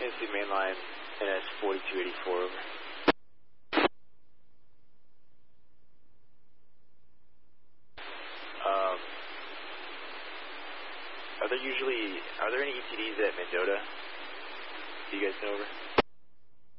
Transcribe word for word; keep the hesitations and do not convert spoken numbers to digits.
Tennessee mainline, N S forty-two eighty-four, over. Um, are there usually, are there any E T Ds at Mendota? Do you guys know, over?